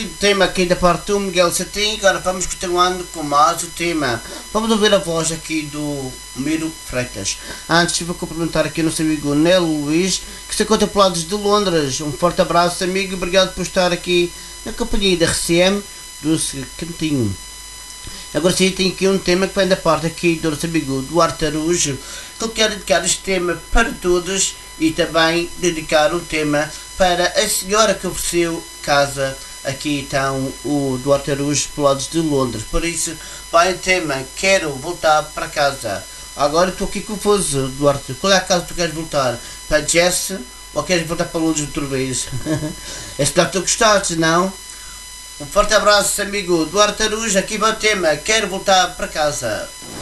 lindo tema aqui da parte do Miguel Satin. Agora vamos continuando com mais o tema. Vamos ouvir a voz aqui do Miro Freitas. Antes vou cumprimentar aqui o nosso amigo Nelo Luís, que se encontra por lados de Londres. Um forte abraço, amigo, e obrigado por estar aqui na companhia da RCM do Cantinho. Agora sim, tem aqui um tema que vem da parte aqui do nosso amigo Duarte Araújo, que ele quer dedicar este tema para todos e também dedicar o tema para a senhora que ofereceu casa. Aqui então o Duarte Araújo por lados de Londres. Por isso vai o tema Quero Voltar para Casa. Agora estou aqui confuso, Duarte. Qual é a casa que tu queres voltar? Para Jess ou queres voltar para Londres outra vez? Espero que tu gostaste, não? Um forte abraço, amigo Duarte Araújo. Aqui vai o tema Quero Voltar para Casa.